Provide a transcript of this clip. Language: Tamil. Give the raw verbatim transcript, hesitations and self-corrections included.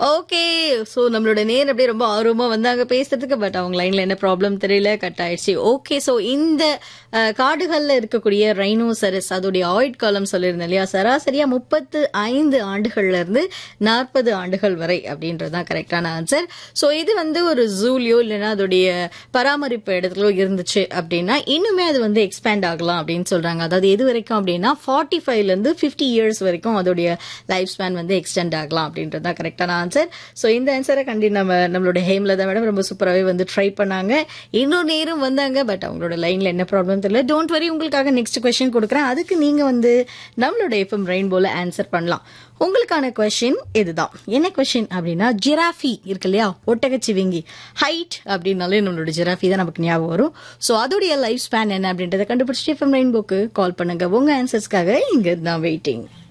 ஓகே. சோ நம்மளோட நேர் அப்படியே ரொம்ப ஆர்வமா வந்தாங்க பேசுறதுக்கு. பட் அவங்க லைன்ல என்ன ப்ராப்ளம் தெரியல, கட் ஆயிடுச்சு. ஓகே. சோ இந்த அஹ், காடுகள்ல இருக்கக்கூடிய ரைனோசரஸ் அதோடைய ஆயுட் காலம் சொல்லியிருந்தேன் இல்லையா, சராசரியா முப்பத்து ஐந்து ஆண்டுகள்ல இருந்து நாற்பது ஆண்டுகள் வரை அப்படின்றதுதான் கரெக்டான ஆன்சர். சோ இது வந்து ஒரு ஜூலியோ இல்லைன்னா அதோடைய பராமரிப்பு இடத்துலயோ இருந்துச்சு அப்படின்னா இன்னுமே அது வந்து எக்ஸ்பேண்ட் ஆகலாம் அப்படின்னு சொல்றாங்க. அதாவது எது வரைக்கும் அப்படின்னா ஃபார்ட்டி ஃபைவ்ல இருந்து பிப்டி இயர்ஸ் வரைக்கும் அதோடைய லைஃப் ஸ்பேன் வந்து எக்ஸ்டெண்ட் ஆகலாம் அப்படின்றது தான் கரெக்டான ஆன்சர். ஸோ இந்த ஆன்சரை கண்டி நம்ம நம்மளோட ஹேம்லதா மேடம் ரொம்ப சூப்பராகவே வந்து ட்ரை பண்ணாங்க. இன்னொரு நேரம் வந்தாங்க. பட் அவங்களோட லைன்ல என்ன ப்ராப்ளம் தெரியல. டோன்ட் வரி, உங்களுக்காக நெக்ஸ்ட் கொஸ்டின் கொடுக்குறேன். அதுக்கு நீங்க வந்து நம்மளோட எஃப்எம் ரெயின்போல ஆன்சர் பண்ணலாம். உங்களுக்கான கொஸ்டின் இதுதான். என்ன கொஸ்டின் அப்படின்னா, ஜிராஃபி இருக்கு இல்லையா, ஒட்டகச்சிவிங்கி, ஹைட் அப்படின்னாலே நம்மளோட ஜிராஃபி தான் நமக்கு ஞாபகம் வரும். ஸோ அதோடைய லைஃப் ஸ்பேன் என்ன அப்படின்றத கண்டுபிடிச்சிட்டு எஃப்எம் ரெயின்போக்கு கால் பண்ணுங்க. உங்க ஆன்சர்ஸ்க்காக இங்க நான் வெயிட்டிங்.